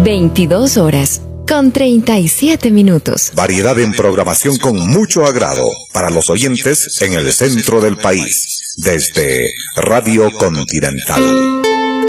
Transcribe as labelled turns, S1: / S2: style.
S1: 22 horas con 37 minutos.
S2: Variedad en programación con mucho agrado para los oyentes en el centro del país, desde Radio Continental.